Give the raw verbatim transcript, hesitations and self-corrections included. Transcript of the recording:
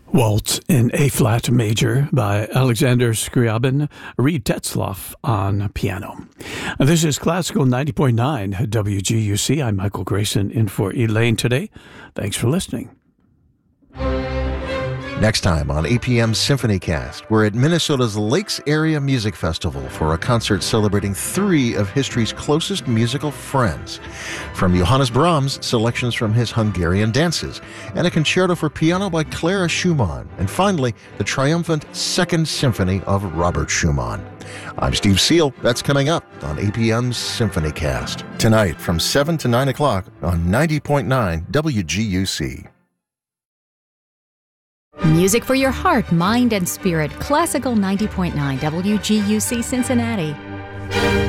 Waltz in A-flat major by Alexander Scriabin, Reed Tetzlaff on piano. This is Classical ninety point nine W G U C. I'm Michael Grayson in for Elaine today. Thanks for listening. Next time on A P M's SymphonyCast, we're at Minnesota's Lakes Area Music Festival for a concert celebrating three of history's closest musical friends. From Johannes Brahms, selections from his Hungarian dances, and a concerto for piano by Clara Schumann, and finally, the triumphant Second Symphony of Robert Schumann. I'm Steve Seal. That's coming up on A P M's SymphonyCast. Tonight from seven to nine o'clock on ninety point nine W G U C. Music for your heart, mind, and spirit. Classical ninety point nine W G U C Cincinnati.